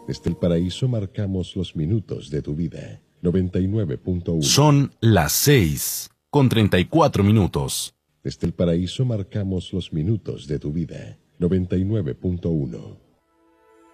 Desde el paraíso marcamos los minutos de tu vida. 99.1. Son las 6:34. Desde el paraíso marcamos los minutos de tu vida. 99.1.